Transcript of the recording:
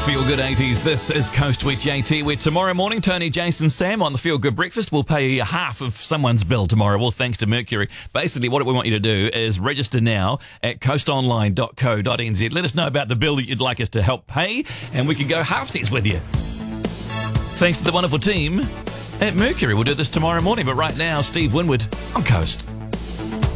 Feel Good 80s. This is Coast with JT, where tomorrow morning, Tony, Jason, Sam on the Feel Good Breakfast will pay half of someone's bill tomorrow, well, thanks to Mercury. Basically, what we want you to do is register now at coastonline.co.nz. Let us know about the bill that you'd like us to help pay, and we can go half-cents with you. Thanks to the wonderful team at Mercury. We'll do this tomorrow morning, but right now, Steve Winwood on Coast.